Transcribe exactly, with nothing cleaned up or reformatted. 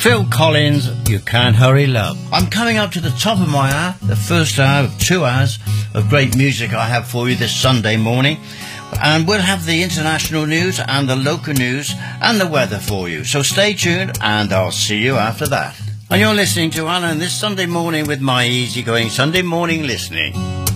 Phil Collins, You Can't Hurry Love. I'm coming up to the top of my hour, the first hour of two hours of great music I have for you this Sunday morning. And we'll have the international news and the local news and the weather for you. So stay tuned and I'll see you after that. And you're listening to Alan this Sunday morning with my easygoing Sunday morning listening.